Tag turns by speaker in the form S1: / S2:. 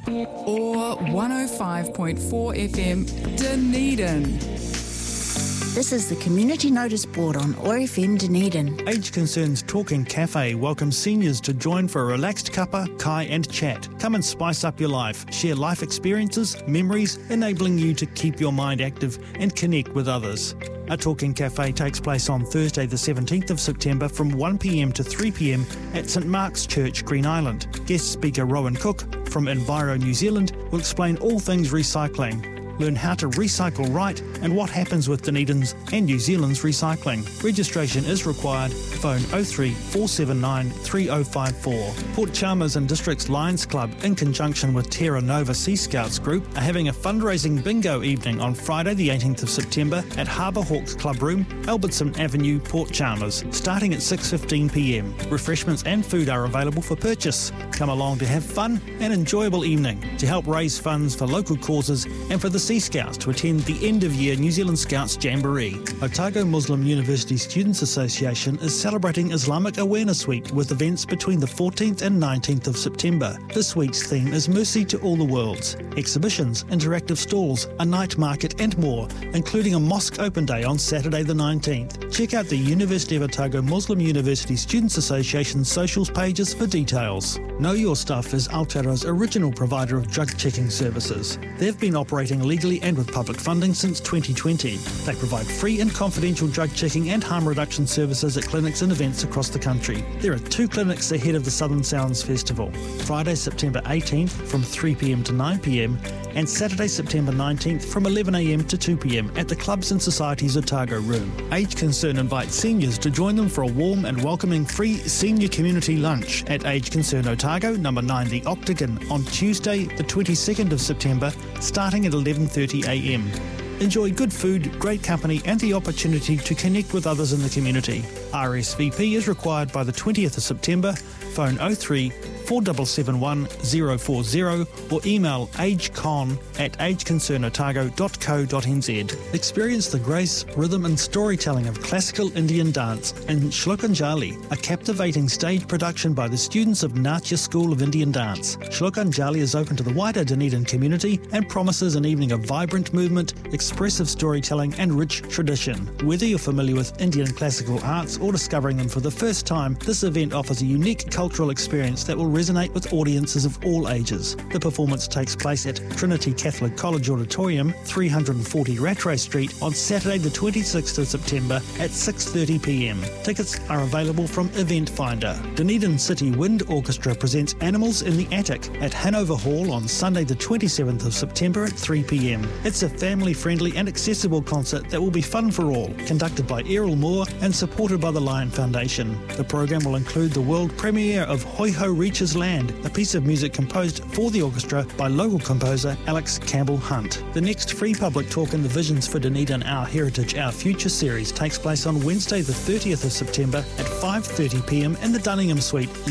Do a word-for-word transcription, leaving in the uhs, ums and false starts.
S1: Or one oh five point four F M Dunedin.
S2: This is the Community Notice Board on O R F M Dunedin.
S3: Age Concerns Talking Cafe welcomes seniors to join for a relaxed cuppa, kai and chat. Come and spice up your life. Share life experiences, memories, enabling you to keep your mind active and connect with others. A Talking Cafe takes place on Thursday the seventeenth of September from one p m to three p m at St Mark's Church, Green Island. Guest speaker Rowan Cook from Enviro New Zealand will explain all things recycling. Learn how to recycle right and what happens with Dunedin's and New Zealand's recycling. Registration is required. Phone oh three, four seven nine, three oh five four. Port Chalmers and Districts Lions Club, in conjunction with Terra Nova Sea Scouts Group, are having a fundraising bingo evening on Friday the eighteenth of September at Harbour Hawks Club Room, Albertson Avenue, Port Chalmers, starting at six fifteen p m. Refreshments and food are available for purchase. Come along to have fun and enjoyable evening to help raise funds for local causes and for the Sea Scouts to attend the end-of-year New Zealand Scouts Jamboree. Otago Muslim University Students Association is celebrating Islamic Awareness Week with events between the fourteenth and nineteenth of September. This week's theme is Mercy to All the Worlds. Exhibitions, interactive stalls, a night market and more, including a mosque open day on Saturday the nineteenth. Check out the University of Otago Muslim University Students Association socials pages for details. Know Your Stuff is Aotearoa's original provider of drug checking services. They've been operating legally and with public funding since twenty twenty. They provide free and confidential drug checking and harm reduction services at clinics and events across the country. There are two clinics ahead of the Southern Sounds Festival, Friday September eighteenth from three p m to nine p m and Saturday September nineteenth from eleven a m to two p m at the Clubs and Societies Otago Room. Age Concern invites seniors to join them for a warm and welcoming free senior community lunch at Age Concern Otago, number nine The Octagon, on Tuesday the twenty-second of September, starting at eleven thirty a m. Enjoy good food, great company and the opportunity to connect with others in the community. R S V P is required by the twentieth of September. Phone oh three, four seven seven one, oh four oh or email agecon at ageconcernotago dot co dot n z. Experience the grace, rhythm and storytelling of classical Indian dance in Shlokanjali, a captivating stage production by the students of Natya School of Indian Dance. Shlokanjali is open to the wider Dunedin community and promises an evening of vibrant movement, expressive storytelling and rich tradition. Whether you're familiar with Indian classical arts or discovering them for the first time, this event offers a unique cultural experience that will resonate with audiences of all ages. The performance takes place at Trinity Catholic College Auditorium, three forty Rattray Street on Saturday the twenty-sixth of September at six thirty p m. Tickets are available from Event Finder. Dunedin City Wind Orchestra presents Animals in the Attic at Hanover Hall on Sunday the twenty-seventh of September at three p m. It's a family-friendly and accessible concert that will be fun for all, conducted by Errol Moore and supported by the Lion Foundation. The program will include the world premiere of Hoi Ho Reaches Land, a piece of music composed for the orchestra by local composer Alex Campbell Hunt. The next free public talk in the Visions for Dunedin Our Heritage, Our Future series takes place on Wednesday the thirtieth of September at five thirty p m in the Dunningham Suite,